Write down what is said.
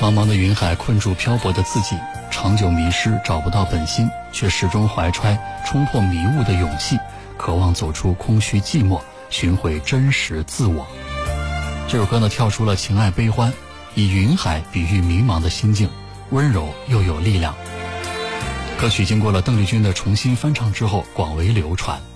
茫茫的云海困住漂泊的自己，长久迷失，找不到本心，却始终怀揣冲破迷雾的勇气，渴望走出空虚寂寞，寻回真实自我。这首歌呢，跳出了情爱悲欢，以云海比喻迷茫的心境，温柔又有力量。歌曲经过了邓丽君的重新翻唱之后，广为流传。